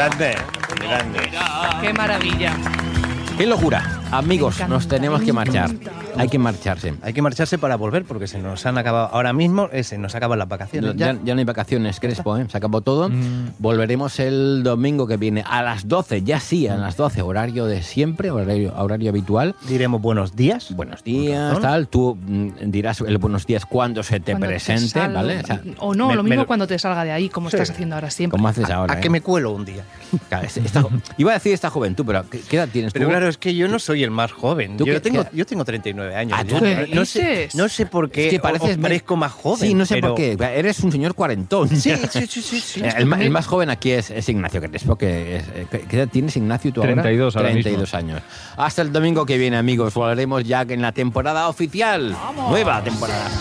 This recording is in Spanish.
grande, grande. ¡Qué maravilla! ¡Qué locura! Amigos, nos tenemos que marchar. Hay que marcharse. Hay que marcharse para volver porque se nos han acabado. Ahora mismo se nos acaban las vacaciones. Ya no hay vacaciones, Crespo, ¿eh? Se acabó todo. Volveremos el domingo que viene a las 12, ya sí, a las 12, horario de siempre, horario habitual. Diremos buenos días. Buenos días, tal. Tú dirás el buenos días cuando se te presente, ¿vale? O sea, o no, lo mismo cuando te salga de ahí, como estás haciendo ahora siempre. ¿Cómo haces ahora? ¿A qué me cuelo un día? Claro, iba a decir esta juventud, pero ¿qué edad tienes tú? Pero claro, es que yo no soy el más joven. ¿Tú Yo qué? tengo 39 años. ¿Ah, tú? No sé por qué es que pareces parezco más joven. Sí, no sé pero... por qué. Eres un señor cuarentón. Sí. El más joven aquí es Ignacio Crespo. ¿Qué edad tienes, Ignacio, tú 32 ahora? ahora 32 años. Hasta el domingo que viene, amigos. Volveremos ya en la temporada oficial. ¡Vamos! Nueva temporada.